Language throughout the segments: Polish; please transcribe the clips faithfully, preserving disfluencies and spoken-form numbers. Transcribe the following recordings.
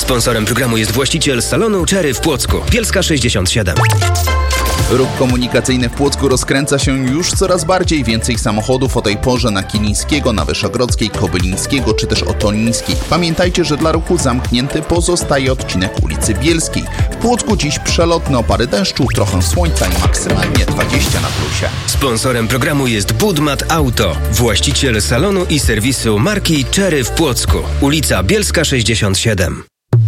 Sponsorem programu jest właściciel salonu Cherry w Płocku. Bielska sześćdziesiąt siedem. Ruch komunikacyjny w Płocku rozkręca się już coraz bardziej. Więcej samochodów o tej porze na Kilińskiego, na Wyszogrodzkiej, Kobylińskiego czy też Otolińskiej. Pamiętajcie, że dla ruchu zamknięty pozostaje odcinek ulicy Bielskiej. W Płocku dziś przelotne opary deszczu, trochę słońca i maksymalnie dwadzieścia na plusie. Sponsorem programu jest Budmat Auto. Właściciel salonu i serwisu marki Cherry w Płocku. Ulica Bielska sześćdziesiąt siedem.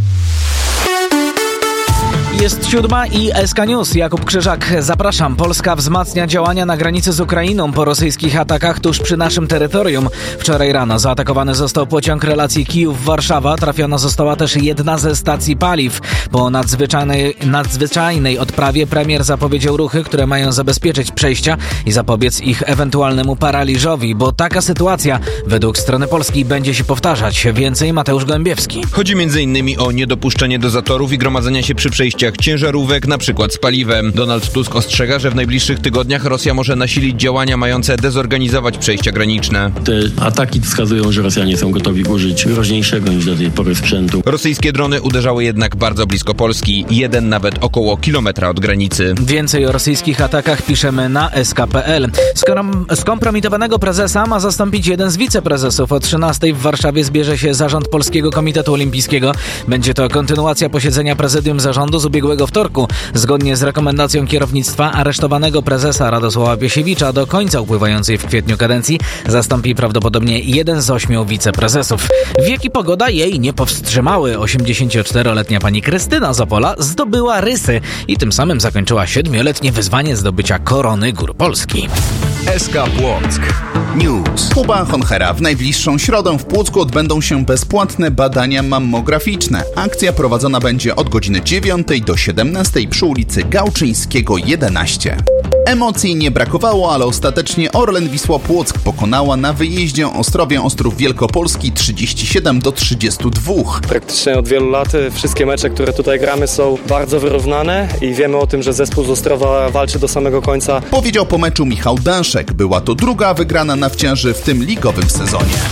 Jest siódma i S K News. Jakub Krzyżak, zapraszam. Polska wzmacnia działania na granicy z Ukrainą po rosyjskich atakach tuż przy naszym terytorium. Wczoraj rano zaatakowany został pociąg relacji Kijów-Warszawa. Trafiona została też jedna ze stacji paliw. Po nadzwyczajnej, nadzwyczajnej odprawie premier zapowiedział ruchy, które mają zabezpieczyć przejścia i zapobiec ich ewentualnemu paraliżowi, bo taka sytuacja według strony polskiej będzie się powtarzać. Więcej Mateusz Gołębiewski. Chodzi między innymi o niedopuszczenie do zatorów i gromadzenia się przy przejściach ciężarówek, na przykład z paliwem. Donald Tusk ostrzega, że w najbliższych tygodniach Rosja może nasilić działania mające dezorganizować przejścia graniczne. Te ataki wskazują, że Rosjanie są gotowi użyć groźniejszego niż do tej pory sprzętu. Rosyjskie drony uderzały jednak bardzo blisko Polski, jeden nawet około kilometra od granicy. Więcej o rosyjskich atakach piszemy na S K kropka P L. Skrom- skompromitowanego prezesa ma zastąpić jeden z wiceprezesów. O trzynastej w Warszawie zbierze się zarząd Polskiego Komitetu Olimpijskiego. Będzie to kontynuacja posiedzenia prezydium zarządu z ubiegłego wtorku. Zgodnie z rekomendacją kierownictwa aresztowanego prezesa Radosława Piesiewicza do końca upływającej w kwietniu kadencji zastąpi prawdopodobnie jeden z ośmiu wiceprezesów. Wiek i pogoda jej nie powstrzymały. osiemdziesięcioczteroletnia pani Krystyna z Opola zdobyła rysy i tym samym zakończyła siedmioletnie wyzwanie zdobycia korony gór Polski. S K Płock News. Kuba Honchera. W najbliższą środę w Płocku odbędą się bezpłatne badania mammograficzne. Akcja prowadzona będzie od godziny dziewiątej do siedemnastej przy ulicy Gałczyńskiego jedenaście. Emocji nie brakowało, ale ostatecznie Orlen Wisła Płock pokonała na wyjeździe Ostrowię Ostrów Wielkopolski trzydzieści siedem do trzydziestu dwóch. Praktycznie od wielu lat wszystkie mecze, które tutaj gramy, są bardzo wyrównane i wiemy o tym, że zespół z Ostrowa walczy do samego końca. Powiedział po meczu Michał Daszek. Była to druga wygrana na wciąży w tym ligowym sezonie.